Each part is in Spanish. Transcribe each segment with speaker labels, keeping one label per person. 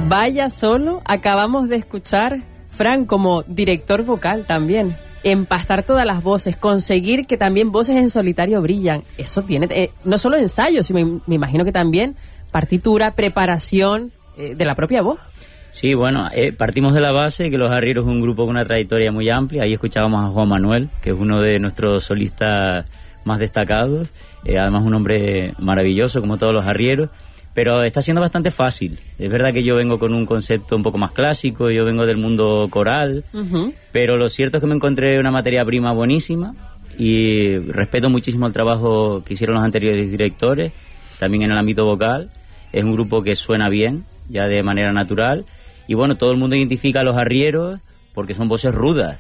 Speaker 1: Vaya solo, acabamos de escuchar, Fran, como director vocal también. Empastar todas las voces, conseguir que también voces en solitario brillan. Eso tiene no solo ensayos, sino me imagino que también partitura, preparación de la propia voz.
Speaker 2: Sí, bueno, partimos de la base que Los Arrieros es un grupo con una trayectoria muy amplia. Ahí escuchábamos a Juan Manuel, que es uno de nuestros solistas más destacados, además un hombre maravilloso como todos los arrieros, pero está siendo bastante fácil. Es verdad que yo vengo con un concepto un poco más clásico, yo vengo del mundo coral, pero lo cierto es que me encontré una materia prima buenísima y respeto muchísimo el trabajo que hicieron los anteriores directores, también en el ámbito vocal. Es un grupo que suena bien, ya de manera natural, y bueno, todo el mundo identifica a los arrieros porque son voces rudas.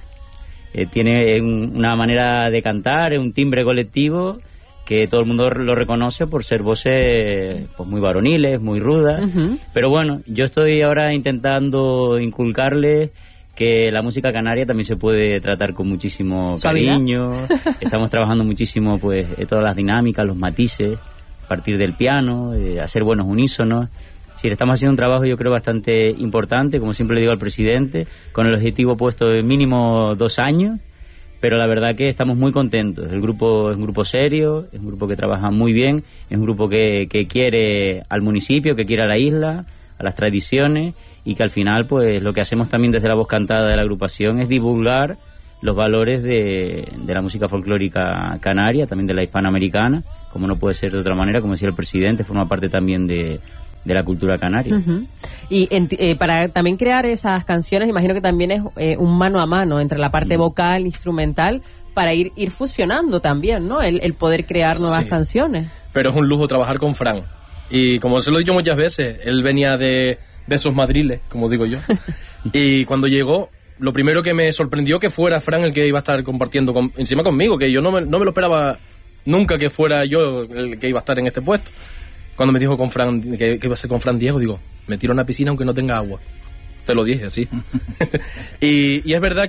Speaker 2: Tiene una manera de cantar, un timbre colectivo que todo el mundo lo reconoce por ser voces pues muy varoniles, muy rudas. Pero bueno, yo estoy ahora intentando inculcarles que la música canaria también se puede tratar con muchísimo cariño. Estamos trabajando muchísimo pues todas las dinámicas, los matices, a partir del piano, hacer buenos unísonos. Sí, estamos haciendo un trabajo yo creo bastante importante, como siempre le digo al presidente, con el objetivo puesto de mínimo 2 años, pero la verdad que estamos muy contentos. El grupo es un grupo serio, es un grupo que trabaja muy bien, es un grupo que quiere al municipio, que quiere a la isla, a las tradiciones, y que al final pues lo que hacemos también desde la voz cantada de la agrupación es divulgar los valores de la música folclórica canaria, también de la hispanoamericana, como no puede ser de otra manera, como decía el presidente, forma parte también de la cultura canaria.
Speaker 1: Y para también crear esas canciones, imagino que también es un mano a mano entre la parte vocal, instrumental, para ir fusionando también, ¿no? El poder crear nuevas canciones.
Speaker 3: Pero es un lujo trabajar con Fran. Y como se lo he dicho muchas veces, él venía de esos madriles, como digo yo. Y cuando llegó, lo primero que me sorprendió que fuera Fran el que iba a estar compartiendo encima conmigo, que yo no me lo esperaba nunca que fuera yo el que iba a estar en este puesto. Cuando me dijo con Fran que iba a ser con Fran Diego, digo, me tiro a una piscina aunque no tenga agua. Te lo dije así. y es verdad